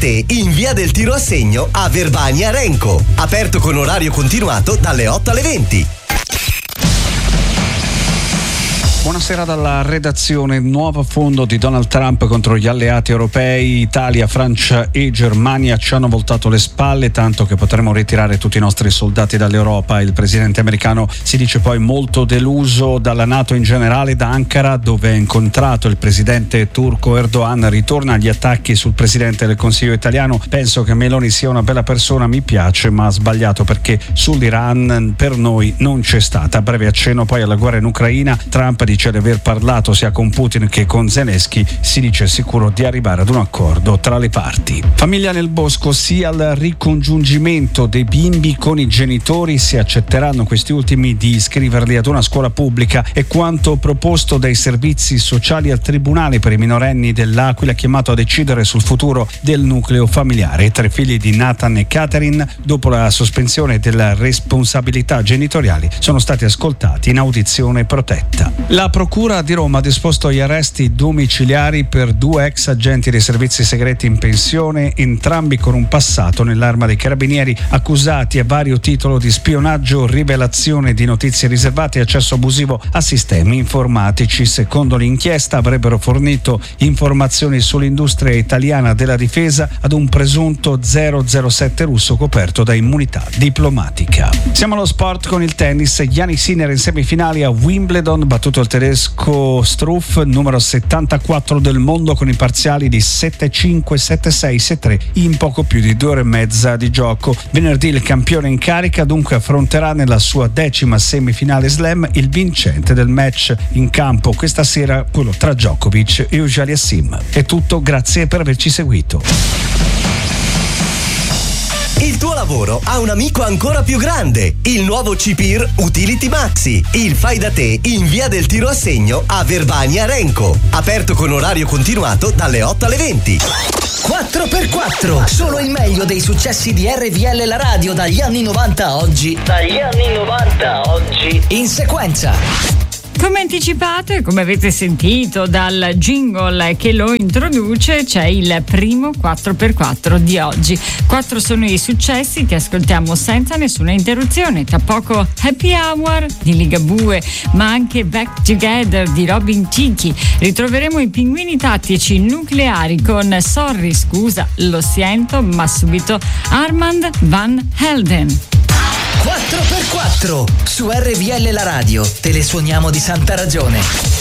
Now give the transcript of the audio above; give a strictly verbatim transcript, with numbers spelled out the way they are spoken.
te in via del Tiro a Segno a Verbania Renco. Aperto con orario continuato dalle otto alle venti. Buonasera dalla redazione. Nuovo affondo di Donald Trump contro gli alleati europei. Italia, Francia e Germania ci hanno voltato le spalle, tanto che potremo ritirare tutti i nostri soldati dall'Europa. Il presidente americano si dice poi molto deluso dalla NATO in generale. Da Ankara, dove ha incontrato il presidente turco Erdogan, ritorna agli attacchi sul presidente del Consiglio italiano. Penso che Meloni sia una bella persona, mi piace, ma ha sbagliato perché sull'Iran per noi non c'è stata. Breve accenno poi alla guerra in Ucraina. Trump dice di aver parlato sia con Putin che con Zelensky, si dice sicuro di arrivare ad un accordo tra le parti. Famiglia nel bosco, sia al ricongiungimento dei bimbi con i genitori, se accetteranno questi ultimi di iscriverli ad una scuola pubblica, e quanto proposto dai servizi sociali al Tribunale per i minorenni dell'Aquila, chiamato a decidere sul futuro del nucleo familiare. I tre figli di Nathan e Catherine, dopo la sospensione della responsabilità genitoriali, sono stati ascoltati in audizione protetta. La Procura di Roma ha disposto gli arresti domiciliari per due ex agenti dei servizi segreti in pensione, entrambi con un passato nell'Arma dei Carabinieri, accusati a vario titolo di spionaggio, rivelazione di notizie riservate e accesso abusivo a sistemi informatici. Secondo l'inchiesta avrebbero fornito informazioni sull'industria italiana della difesa ad un presunto zero zero sette russo coperto da immunità diplomatica. Siamo allo sport con il tennis. Jannik Sinner in semifinali a Wimbledon, battuto il tedesco Struff, numero settantaquattro del mondo, con i parziali di sette cinque, sette sei, sette tre in poco più di due ore e mezza di gioco. Venerdì il campione in carica dunque affronterà nella sua decima semifinale slam il vincente del match in campo questa sera, quello tra Djokovic e Auger-Aliassime. È tutto, grazie per averci seguito. Il tuo lavoro ha un amico ancora più grande, il nuovo C P I R Utility Maxi, il fai da te in via del Tiro a Segno a Verbania Renco, aperto con orario continuato dalle otto alle venti. quattro per quattro, solo il meglio dei successi di R V L la radio dagli anni novanta a oggi. Dagli anni novanta a oggi. In sequenza. Come anticipato e come avete sentito dal jingle che lo introduce, c'è il primo quattro per quattro di oggi. Quattro sono i successi che ascoltiamo senza nessuna interruzione. Tra poco Happy Hour di Ligabue, ma anche Back Together di Robin Thicke. Ritroveremo i Pinguini Tattici Nucleari con Sorry, scusa, lo sento, ma subito Armand Van Helden. quattro per quattro su R V L la radio, te le suoniamo di santa ragione.